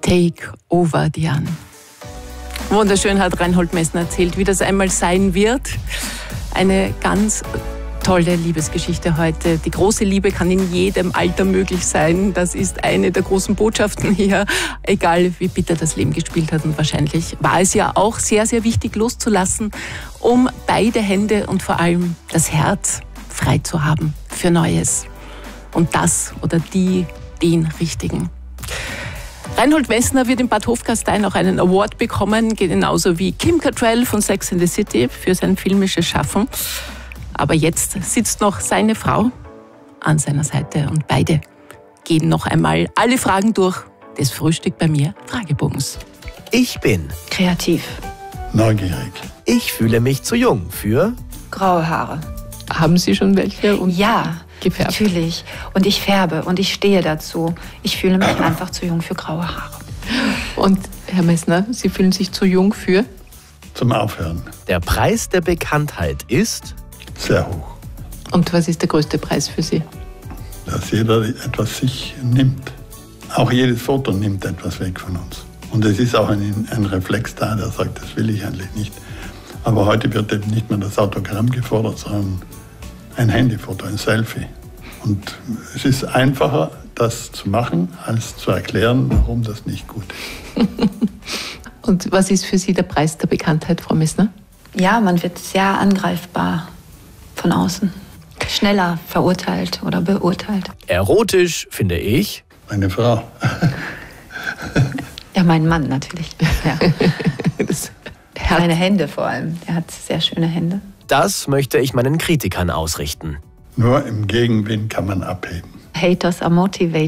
Take over, Diane. Wunderschön hat Reinhold Messner erzählt, wie das einmal sein wird. Eine ganz tolle Liebesgeschichte heute. Die große Liebe kann in jedem Alter möglich sein. Das ist eine der großen Botschaften hier. Egal, wie bitter das Leben gespielt hat. Und wahrscheinlich war es ja auch sehr, sehr wichtig, loszulassen, um beide Hände und vor allem das Herz frei zu haben für Neues. Und das oder den Richtigen. Reinhold Messner wird in Bad Hofgastein auch einen Award bekommen, genauso wie Kim Cattrall von Sex and the City für sein filmisches Schaffen. Aber jetzt sitzt noch seine Frau an seiner Seite und beide gehen noch einmal alle Fragen durch des Frühstück bei mir Fragebogens. Ich bin kreativ. Neugierig. Ich fühle mich zu jung für Graue Haare. Haben Sie schon welche? Und Ja, gefärbt? natürlich. Und ich färbe und ich stehe dazu. Ich fühle mich einfach zu jung für graue Haare. Und Herr Messner, Sie fühlen sich zu jung für? Zum Aufhören. Der Preis der Bekanntheit ist Sehr hoch. Und was ist der größte Preis für Sie? Dass jeder etwas sich nimmt. Auch jedes Foto nimmt etwas weg von uns. Und es ist auch ein Reflex da, der sagt, das will ich eigentlich nicht. Aber heute wird eben nicht mehr das Autogramm gefordert, sondern ein Handyfoto, ein Selfie. Und es ist einfacher, das zu machen, als zu erklären, warum das nicht gut ist. Und was ist für Sie der Preis der Bekanntheit, Frau Messner? Ja, man wird sehr angreifbar von außen. Schneller verurteilt oder beurteilt. erotisch, finde ich. Meine Frau. Ja, mein Mann natürlich. Ja. Das Seine Hände vor allem. Er hat sehr schöne Hände. Das möchte ich meinen Kritikern ausrichten. Nur im Gegenwind kann man abheben. Haters are motivated.